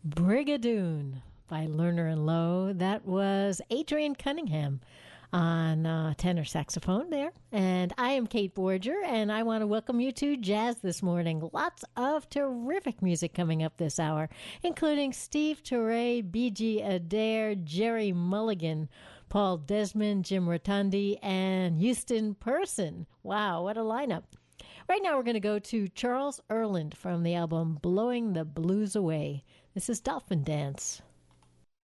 Brigadoon by Lerner and Lowe. That was Adrian Cunningham on tenor saxophone there. And I am Kate Borger, and I want to welcome you to Jazz this morning. Lots of terrific music coming up this hour, including Steve Turre, B.G. Adair, Jerry Mulligan, Paul Desmond, Jim Rotundi, and Houston Person. Wow, what a lineup. Right now we're going to go to Charles Earland from the album Blowing the Blues Away. This is Dolphin Dance.